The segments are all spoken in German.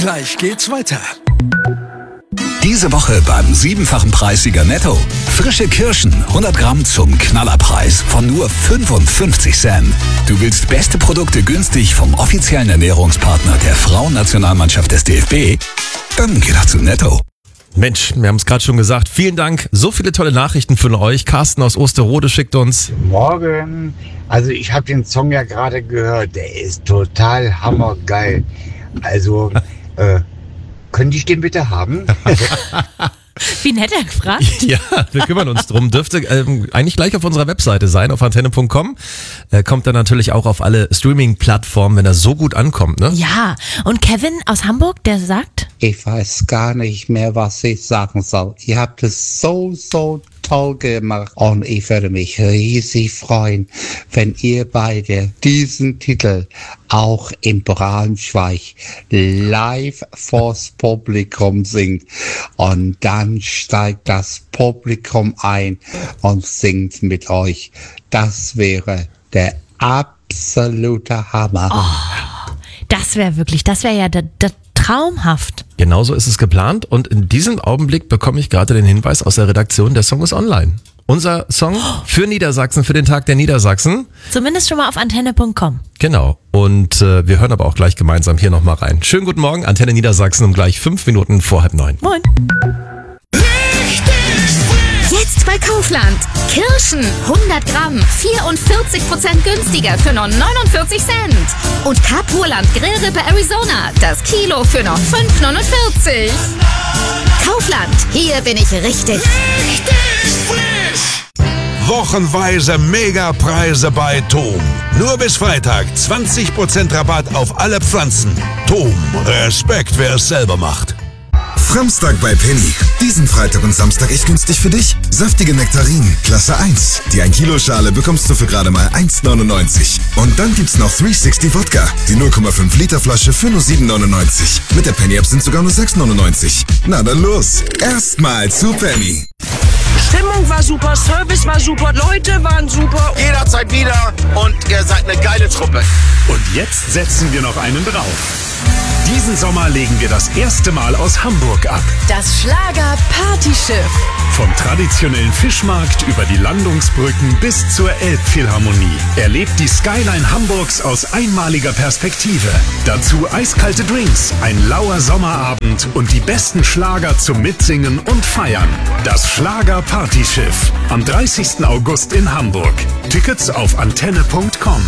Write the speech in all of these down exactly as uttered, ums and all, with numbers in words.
Gleich geht's weiter. Diese Woche beim siebenfachen Preissieger Netto. Frische Kirschen, hundert Gramm zum Knallerpreis von nur fünfundfünfzig Cent. Du willst beste Produkte günstig vom offiziellen Ernährungspartner der Frauennationalmannschaft des D F B? Dann geh doch zu Netto. Mensch, wir haben es gerade schon gesagt. Vielen Dank. So viele tolle Nachrichten für euch. Carsten aus Osterode schickt uns. Morgen. Also ich habe den Song ja gerade gehört. Der ist total hammergeil. Also, äh, könnte ich den bitte haben? Wie nett er gefragt. Ja, wir kümmern uns drum. Dürfte ähm, eigentlich gleich auf unserer Webseite sein, auf antenne punkt com. Äh, kommt dann natürlich auch auf alle Streaming-Plattformen, wenn er so gut ankommt, ne? Ja, und Kevin aus Hamburg, der sagt... Ich weiß gar nicht mehr, was ich sagen soll. Ihr habt es so, so toll gemacht. Und ich würde mich riesig freuen, wenn ihr beide diesen Titel auch in Braunschweig live vors Publikum singt. Und dann steigt das Publikum ein und singt mit euch. Das wäre der absolute Hammer. Oh, das wäre wirklich, das wäre ja der, der traumhaft. Genauso ist es geplant und in diesem Augenblick bekomme ich gerade den Hinweis aus der Redaktion, der Song ist online. Unser Song für Niedersachsen, für den Tag der Niedersachsen. Zumindest schon mal auf antenne punkt com. Genau. Und äh, wir hören aber auch gleich gemeinsam hier nochmal rein. Schönen guten Morgen, Antenne Niedersachsen um gleich fünf Minuten vor halb neun. Moin. Jetzt bei Kaufland. Kirschen hundert Gramm, vierundvierzig Prozent günstiger für nur neunundvierzig Cent. Und Kapurland Grillrippe Arizona, das Kilo für nur fünf neunundvierzig. Kaufland, hier bin ich richtig. Richtig frisch. Wochenweise Megapreise bei Tom. Nur bis Freitag zwanzig Prozent Rabatt auf alle Pflanzen. Tom, Respekt, wer es selber macht. Samstag bei Penny. Diesen Freitag und Samstag echt günstig für dich. Saftige Nektarinen, Klasse eins. Die ein Kilo Schale bekommst du für gerade mal eins neunundneunzig. Und dann gibt's noch dreihundertsechzig Wodka. Die null Komma fünf Liter Flasche für nur sieben neunundneunzig. Mit der Penny App sind sogar nur sechs neunundneunzig. Na dann los. Erstmal zu Penny. Stimmung war super, Service war super, Leute waren super. Jederzeit wieder und ihr seid eine geile Truppe. Und jetzt setzen wir noch einen drauf. Diesen Sommer legen wir das erste Mal aus Hamburg ab. Das Schlager-Partyschiff. Vom traditionellen Fischmarkt über die Landungsbrücken bis zur Elbphilharmonie. Erlebt die Skyline Hamburgs aus einmaliger Perspektive. Dazu eiskalte Drinks, ein lauer Sommerabend und die besten Schlager zum Mitsingen und Feiern. Das Schlager-Partyschiff. Am dreißigsten August in Hamburg. Tickets auf antenne punkt com.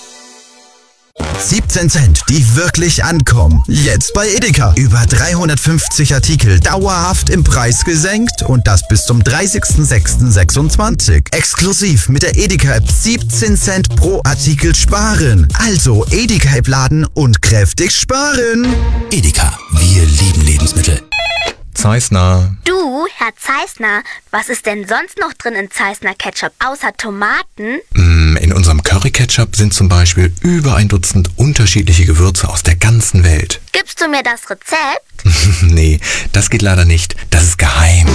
siebzehn Cent, die wirklich ankommen. Jetzt bei Edeka. Über dreihundertfünfzig Artikel dauerhaft im Preis gesenkt und das bis zum dreißigsten sechsten sechsundzwanzig. Exklusiv mit der Edeka-App siebzehn Cent pro Artikel sparen. Also Edeka-App laden und kräftig sparen. Edeka, wir lieben Lebensmittel. Zeissner. Du, Herr Zeissner, was ist denn sonst noch drin in Zeissner Ketchup außer Tomaten? In unserem Curry-Ketchup sind zum Beispiel über ein Dutzend unterschiedliche Gewürze aus der ganzen Welt. Gibst du mir das Rezept? Nee, das geht leider nicht. Das ist geheim.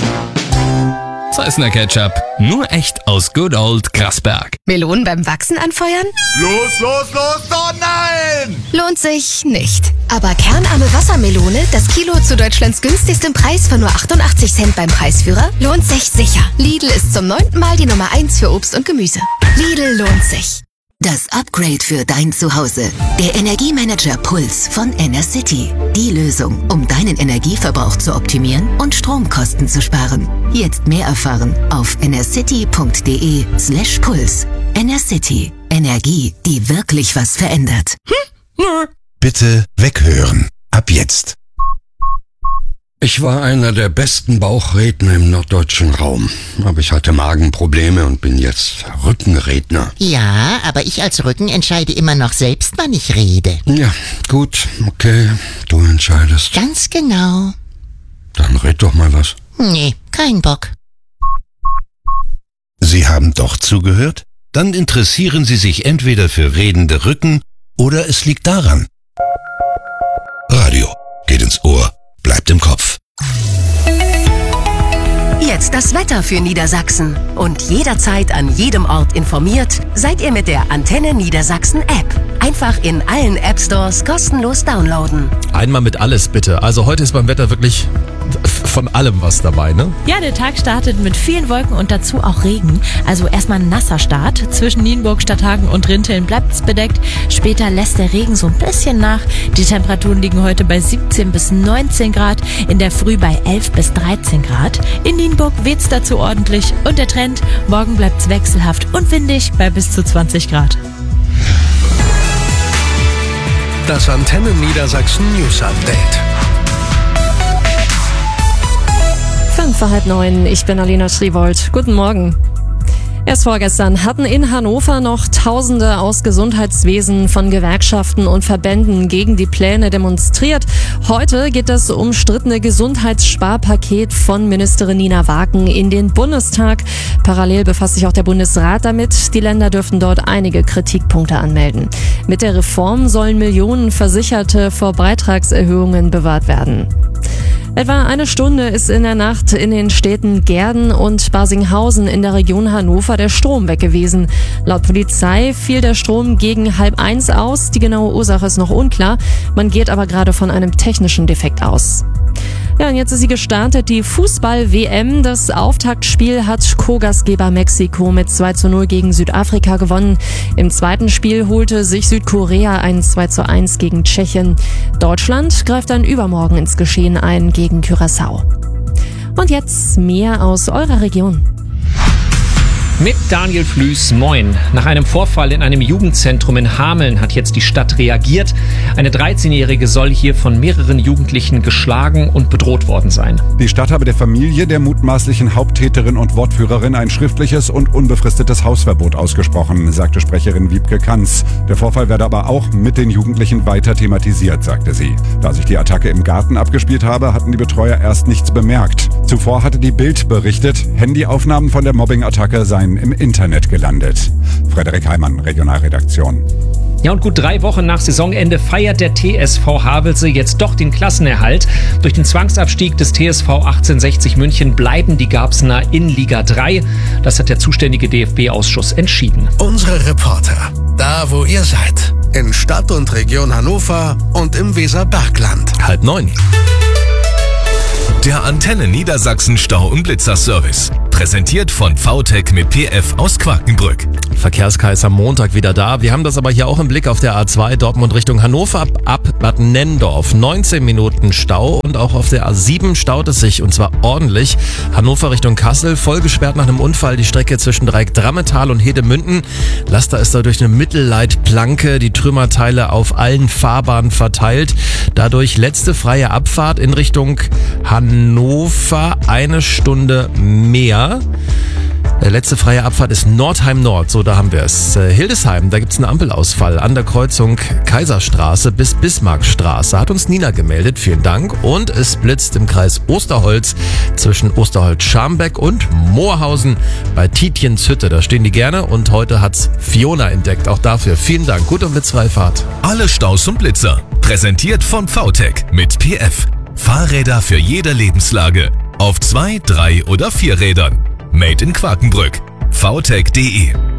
Zeissner Ketchup. Nur echt aus Good Old Grasberg. Melonen beim Wachsen anfeuern? Los, los, los, oh nein! Lohnt sich nicht. Aber kernarme Wassermelone, das Kilo zu Deutschlands günstigstem Preis von nur achtundachtzig Cent beim Preisführer, lohnt sich sicher. Lidl ist zum neunten Mal die Nummer eins für Obst und Gemüse. Lidl lohnt sich. Das Upgrade für dein Zuhause. Der Energiemanager Puls von Enercity. Die Lösung, um deinen Energieverbrauch zu optimieren und Stromkosten zu sparen. Jetzt mehr erfahren auf enercity.de slash Puls. Enercity. Energie, die wirklich was verändert. Bitte weghören. Ab jetzt. Ich war einer der besten Bauchredner im norddeutschen Raum. Aber ich hatte Magenprobleme und bin jetzt Rückenredner. Ja, aber ich als Rücken entscheide immer noch selbst, wann ich rede. Ja, gut, okay, du entscheidest. Ganz genau. Dann red doch mal was. Nee, kein Bock. Sie haben doch zugehört? Dann interessieren Sie sich entweder für redende Rücken oder es liegt daran. Radio geht ins Ohr, bleibt im Kopf. Jetzt das Wetter für Niedersachsen. Und jederzeit an jedem Ort informiert seid ihr mit der Antenne Niedersachsen App. Einfach in allen App Stores kostenlos downloaden. Einmal mit alles bitte. Also heute ist beim Wetter wirklich von allem was dabei, ne? Ja, der Tag startet mit vielen Wolken und dazu auch Regen. Also erstmal ein nasser Start. Zwischen Nienburg, Stadthagen und Rinteln bleibt es bedeckt. Später lässt der Regen so ein bisschen nach. Die Temperaturen liegen heute bei siebzehn bis neunzehn Grad, in der Früh bei elf bis dreizehn Grad. In Nienburg weht's dazu ordentlich und der Trend, morgen bleibt's wechselhaft und windig bei bis zu zwanzig Grad. Das Antenne Niedersachsen News Update. Fünf vor halb neun, ich bin Alina Schriwold. Guten Morgen. Erst vorgestern hatten in Hannover noch Tausende aus Gesundheitswesen von Gewerkschaften und Verbänden gegen die Pläne demonstriert. Heute geht das umstrittene Gesundheitssparpaket von Ministerin Nina Waken in den Bundestag. Parallel befasst sich auch der Bundesrat damit. Die Länder dürften dort einige Kritikpunkte anmelden. Mit der Reform sollen Millionen Versicherte vor Beitragserhöhungen bewahrt werden. Etwa eine Stunde ist in der Nacht in den Städten Gehrden und Barsinghausen in der Region Hannover der Strom weg gewesen. Laut Polizei fiel der Strom gegen halb eins aus. Die genaue Ursache ist noch unklar. Man geht aber gerade von einem technischen Defekt aus. Ja, und jetzt ist sie gestartet, die Fußball-W M. Das Auftaktspiel hat Co-Gastgeber Mexiko mit zwei zu null gegen Südafrika gewonnen. Im zweiten Spiel holte sich Südkorea ein zwei zu eins gegen Tschechien. Deutschland greift dann übermorgen ins Geschehen ein gegen Curaçao. Und jetzt mehr aus eurer Region. Mit Daniel Flüß, moin. Nach einem Vorfall in einem Jugendzentrum in Hameln hat jetzt die Stadt reagiert. Eine dreizehnjährige soll hier von mehreren Jugendlichen geschlagen und bedroht worden sein. Die Stadt habe der Familie der mutmaßlichen Haupttäterin und Wortführerin ein schriftliches und unbefristetes Hausverbot ausgesprochen, sagte Sprecherin Wiebke Kanz. Der Vorfall werde aber auch mit den Jugendlichen weiter thematisiert, sagte sie. Da sich die Attacke im Garten abgespielt habe, hatten die Betreuer erst nichts bemerkt. Zuvor hatte die Bild berichtet, Handyaufnahmen von der Mobbing-Attacke seien im Internet gelandet. Frederik Heimann, Regionalredaktion. Ja, und gut drei Wochen nach Saisonende feiert der T S V Havelse jetzt doch den Klassenerhalt. Durch den Zwangsabstieg des T S V achtzehnhundertsechzig München bleiben die Garbsener in Liga drei. Das hat der zuständige D F B-Ausschuss entschieden. Unsere Reporter, da wo ihr seid, in Stadt und Region Hannover und im Weserbergland. Halb neun. Der Antenne Niedersachsen Stau- und Blitzer-Service. Präsentiert von V T E C mit P F aus Quakenbrück. Verkehrskais ist am Montag wieder da. Wir haben das aber hier auch im Blick auf der A zwei Dortmund Richtung Hannover ab, ab Bad Nennendorf. neunzehn Minuten Stau und auch auf der A sieben staut es sich und zwar ordentlich. Hannover Richtung Kassel voll gesperrt nach einem Unfall. Die Strecke zwischen Dreieck-Drammetal und Hedemünden. Laster ist da durch eine Mittelleitplanke, die Trümmerteile auf allen Fahrbahnen verteilt. Dadurch letzte freie Abfahrt in Richtung Hannover eine Stunde mehr. Letzte freie Abfahrt ist Nordheim Nord, so da haben wir es. Hildesheim, da gibt's einen Ampelausfall an der Kreuzung Kaiserstraße bis Bismarckstraße. Hat uns Nina gemeldet, vielen Dank. Und es blitzt im Kreis Osterholz zwischen Osterholz-Scharmbeck und Moorhausen bei Tietjenshütte. Da stehen die gerne und heute hat's Fiona entdeckt. Auch dafür vielen Dank. Gute und blitzfreie Fahrt. Alle Staus und Blitzer. Präsentiert von V T E C mit P F. Fahrräder für jede Lebenslage. Auf zwei, drei oder vier Rädern. Made in Quakenbrück. V T E C punkt de